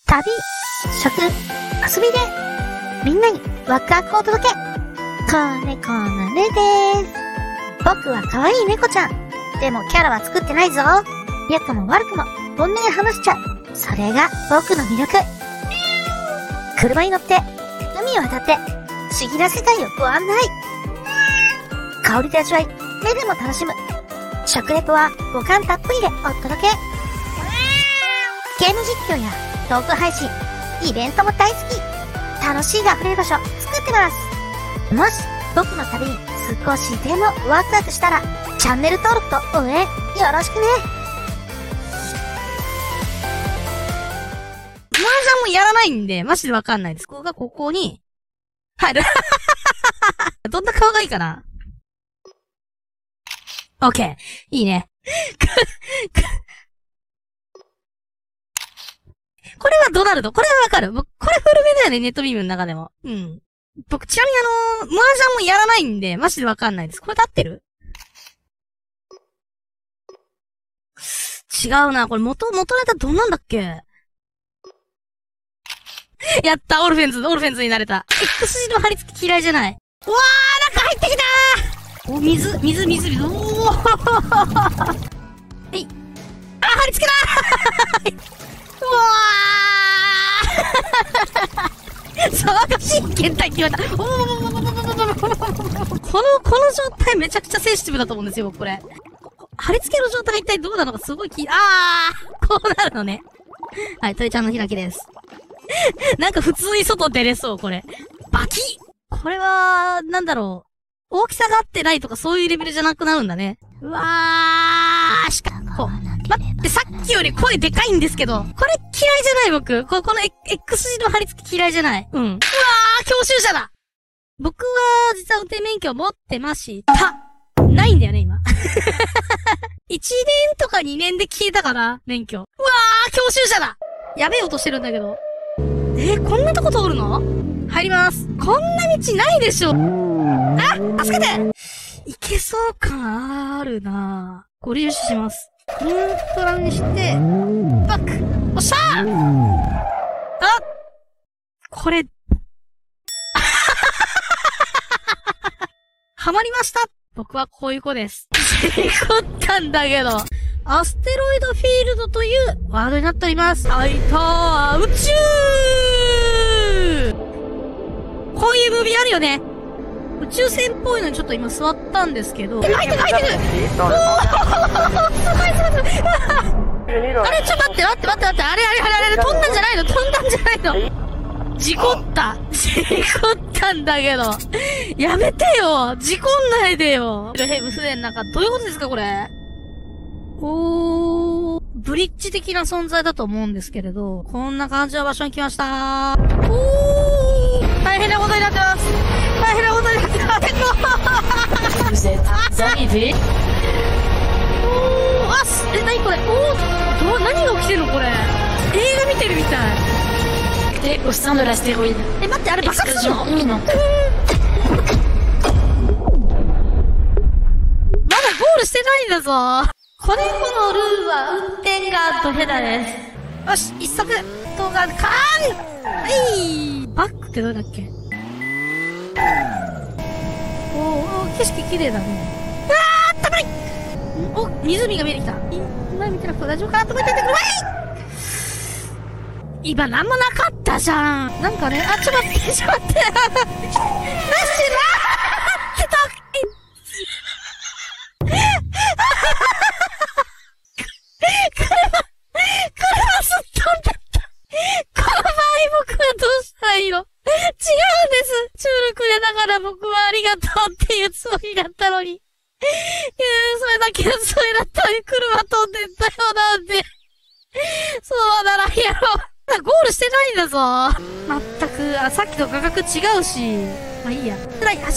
旅、食、遊びで、みんなにワクワクをお届け。子猫のねでーす。僕は可愛い猫ちゃん。でもキャラは作ってないぞ。良くも悪くも本音で話しちゃう。それが僕の魅力。車に乗って、海を渡って、不思議な世界をご案内。香りで味わい、目でも楽しむ。食レポは五感たっぷりでお届け。ゲーム実況やトーク配信、イベントも大好き。楽しいが溢れる場所作ってます。もし僕の旅に少しでもワクワクしたら、チャンネル登録と応援よろしくね。 麻雀もやらないんで、マジでわかんないです。ここがここに入る。どんな顔がいいかな。オッケー。いいね。これはドナルド。これはわかる。僕、これ古めだよね、ネットビームの中でも。うん。僕、ちなみに麻雀もやらないんで、マジでわかんないです。これで合ってる？違うな。これ元ネタどんなんだっけ？やった、オルフェンズになれた。X 字の貼り付き嫌いじゃない。うわー、中入ってきたー。お、水。おー。はい。あ、貼り付けだー。うわー。騒がしい検体決まった。この状態めちゃくちゃセンシティブだと思うんですよ、これ。貼り付けの状態が一体どうなのかすごいこうなるのね。はい、鳥ちゃんの開きです。なんか普通に外出れそう、これ。バキッ！これは、なんだろう。大きさが合ってないとかそういうレベルじゃなくなるんだね。うわー、待って、さっきより声でかいんですけど、これ嫌いじゃない僕。この X 字の貼り付き嫌いじゃない。うん。うわー、教習車だ！僕は、実は運転免許持ってました。ないんだよね、今。1年とか2年で消えたかな、免許。うわー、教習車だ！やべえ音してるんだけど。こんなとこ通るの？入ります。こんな道ないでしょ。あ、助けて！いけそう感あるなぁ。ご利用します。ニュートラルにして、バック！おっしゃー！あ！これ、はまりました！僕はこういう子です。事故ったんだけど。アステロイドフィールドというワードになっております。はいたー、宇宙！こういうムービーあるよね。宇宙船っぽいのにちょっと今座ったんですけど。入ってくるおーすごいあれ、ちょっと待って。あれ、飛んだんじゃないの事故ったんだけど。やめてよ事故んないでよヘブ船なんか、どういうことですかこれ。ブリッジ的な存在だと思うんですけれど、こんな感じの場所に来ましたー。大変なことになってます。何これ何が起きてるのこれ。映画見てるみたい。 au sein de l'astéroïde. 待って、あれ爆発するの？ Explosion imminente. まだゴールしてないんだぞ。子猫のルーは運転がドヘダです。よし、一足動画、バックってどうだっけ？景色綺麗だね。あったまい！湖が見えてきた。前見てなくて大丈夫かなと思っててくる。今なんもなかったじゃん。なんかね、ちょっと待って。なしなーって車すっ飛んじゃった。この場合僕はどうしたらいいの？違うんです。中力でだから僕はありがとうっていうつもりだったのに。それだけのつもりだったのに車飛んでったよなんで。そうならんやろ。ゴールしてないんだぞ。まったく、さっきと価格違うし。まあいいや。